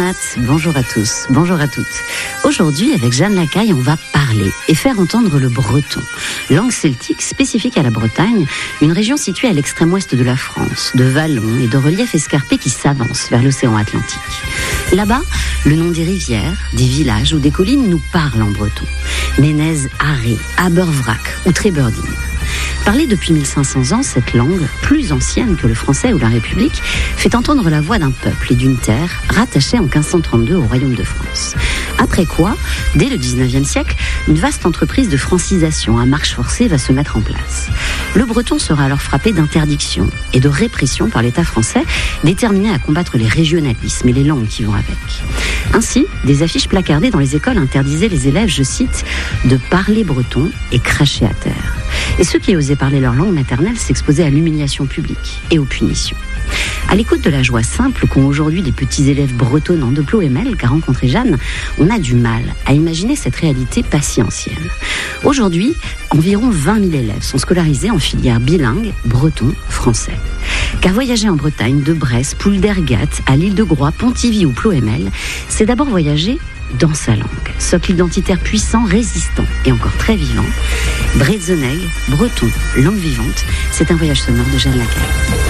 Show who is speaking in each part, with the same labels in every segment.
Speaker 1: Maths, bonjour à tous, bonjour à toutes. Aujourd'hui, avec Jeanne Lacaille, on va parler et faire entendre le breton. Langue celtique spécifique à la Bretagne, une région située à l'extrême ouest de la France, de vallons et de reliefs escarpés qui s'avancent vers l'océan Atlantique. Là-bas, le nom des rivières, des villages ou des collines nous parle en breton. Ménez, Arré, Abervrac ou Tréberdine. Parlée depuis 1500 ans, cette langue, plus ancienne que le français ou la République, fait entendre la voix d'un peuple et d'une terre rattachée en 1532 au Royaume de France. Après quoi, dès le 19e siècle, une vaste entreprise de francisation à marche forcée va se mettre en place. Le breton sera alors frappé d'interdiction et de répression par l'État français, déterminé à combattre les régionalismes et les langues qui vont avec. Ainsi, des affiches placardées dans les écoles interdisaient les élèves, je cite, de parler breton et cracher à terre. Et ceux qui osaient parler leur langue maternelle s'exposaient à l'humiliation publique et aux punitions. À l'écoute de la joie simple qu'ont aujourd'hui les petits élèves bretonnants de Ploemel qu'a rencontré Jeanne, on a du mal à imaginer cette réalité pas si ancienne. Aujourd'hui, environ 20 000 élèves sont scolarisés en filière bilingue breton-français. Car voyager en Bretagne, de Brest, Poule d'Ergat, à l'île de Groix, Pontivy ou Ploemel, c'est d'abord voyager dans sa langue. Socle identitaire puissant, résistant et encore très vivant. Bretzeneg, breton, langue vivante, c'est un voyage sonore de Jeanne Lacaille.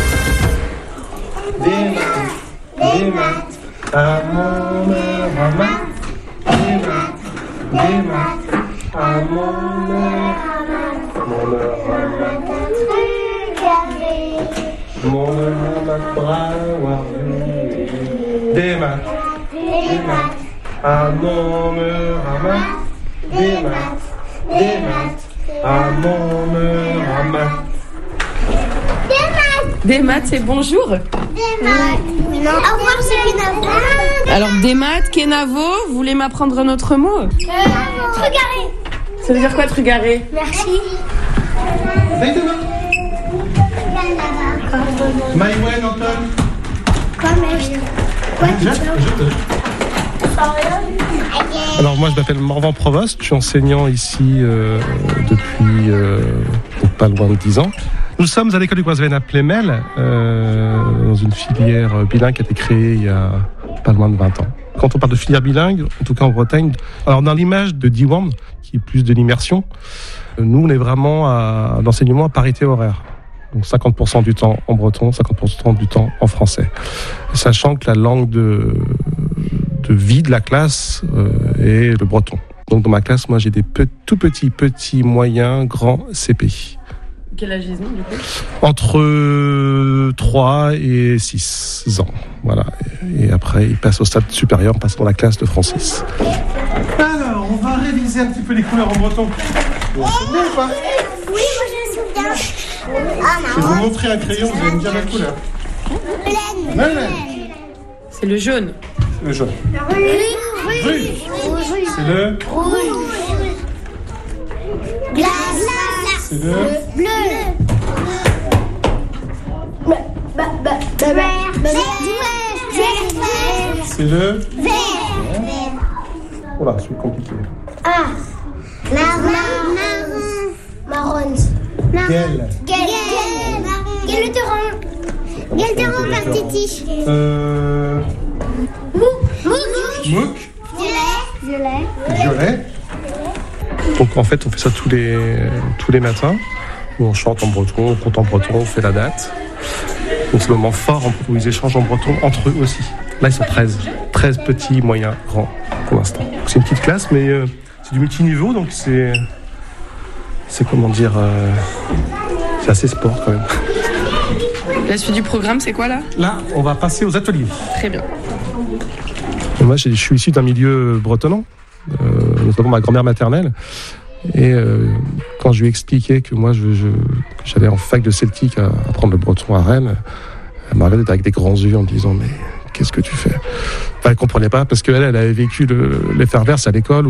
Speaker 2: Des maths, à mon heure à maths. Des maths, à mon heure à maths. Mon heure à maths, bravo. Des maths, à mon heure à maths. Des maths, à mon heure à maths.
Speaker 3: Des maths, c'est bonjour.
Speaker 4: Des maths. Au revoir, c'est Kenavo.
Speaker 3: Alors, des maths, Kenavo, vous voulez m'apprendre un autre mot?
Speaker 4: Trugaré.
Speaker 3: Ça veut dire quoi, trugaré?
Speaker 4: Merci.
Speaker 2: Maïwen, Antoine. Alors moi je m'appelle Morvan Provost, je suis enseignant ici depuis pas loin de 10 ans. Nous sommes à l'école du Croisven à Ploemel, dans une filière bilingue qui a été créée il y a pas loin de 20 ans. Quand on parle de filière bilingue, en tout cas en Bretagne, alors dans l'image de Diwan, qui est plus de l'immersion, nous on est vraiment à l'enseignement à parité horaire. Donc 50% du temps en breton, 50% du temps en français. Sachant que la langue de vie de la classe est le breton. Donc dans ma classe, moi j'ai des tout petits, moyens, grands CP.
Speaker 3: Quel âge ils ont du coup?
Speaker 2: Entre 3 et 6 ans. Voilà. Et après, ils passent au stade supérieur en passant dans la classe de Francis. Alors, on va réviser un petit peu les couleurs en breton. Vous vous souvenez ou pas?
Speaker 4: Oui, moi je me souviens.
Speaker 2: Je vais vous montrer un crayon, vous allez me dire la couleur. Hélène.
Speaker 3: C'est le jaune.
Speaker 2: Le jaune. Rouge. C'est le
Speaker 4: Rouge. Glace.
Speaker 2: C'est le
Speaker 4: Bleu.
Speaker 2: C'est le
Speaker 4: Vert.
Speaker 2: Voilà, c'est compliqué.
Speaker 4: Ah. Marron.
Speaker 2: Guel.
Speaker 4: Guelteron par Titi.
Speaker 2: Mouk.
Speaker 4: Violet.
Speaker 2: Donc en fait, on fait ça tous les matins. Où on chante en breton, on compte en breton, on fait la date. Donc c'est le moment fort où ils échangent en breton entre eux aussi. Là, ils sont 13 petits, moyens, grands pour l'instant. Donc, c'est une petite classe, mais c'est du multiniveau, donc c'est comment dire, c'est assez sport quand même.
Speaker 3: La suite du programme, c'est quoi là?
Speaker 2: Là, on va passer aux ateliers.
Speaker 3: Très bien.
Speaker 2: Et moi, je suis issu d'un milieu bretonnant, notamment ma grand-mère maternelle. Et quand je lui expliquais que moi, que j'allais en fac de celtique à apprendre le breton à Rennes, elle m'a regardé avec des grands yeux en me disant « Mais qu'est-ce que tu fais ?» Elle ne comprenait pas parce qu'elle avait vécu l'effervescence à l'école.